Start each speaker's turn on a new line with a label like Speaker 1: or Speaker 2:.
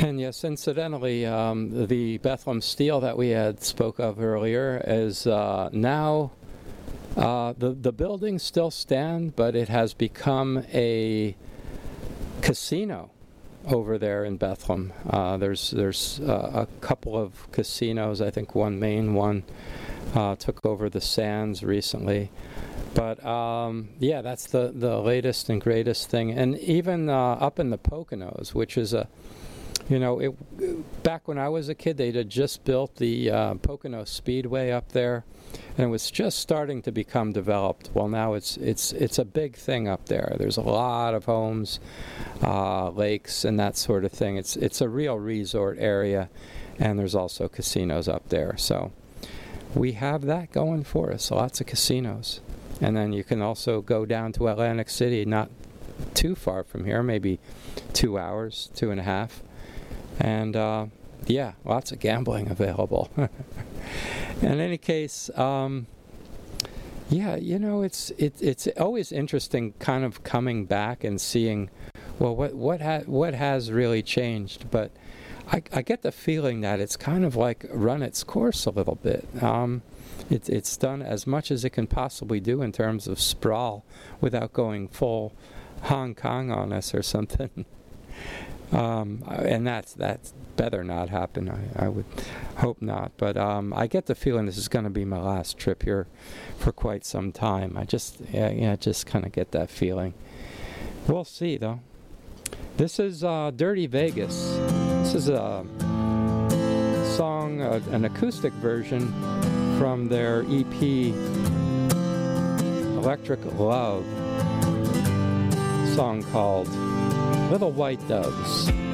Speaker 1: And yes, incidentally, the Bethlehem Steel that we had spoke of earlier is now the buildings still stand, but it has become a casino over there in Bethlehem. There's a couple of casinos. I think one main one took over the Sands recently. But yeah, that's the latest and greatest thing. And even up in the Poconos, which is back when I was a kid, they had just built the Pocono Speedway up there, and it was just starting to become developed. Well, now it's a big thing up there. There's a lot of homes, lakes, and that sort of thing. It's a real resort area, and there's also casinos up there. So we have that going for us. Lots of casinos, and then you can also go down to Atlantic City, not too far from here, maybe 2 hours, 2.5. And yeah, lots of gambling available. In any case, yeah, it's always interesting, kind of coming back and seeing, well, what has really changed. But I get the feeling that it's kind of like run its course a little bit. It's done as much as it can possibly do in terms of sprawl without going full Hong Kong on us or something. And that's better not happen. I would hope not. But I get the feeling this is going to be my last trip here for quite some time. I just kind of get that feeling. We'll see, though. This is Dirty Vegas. This is a song, an acoustic version from their EP, Electric Love, song called Little White Doves.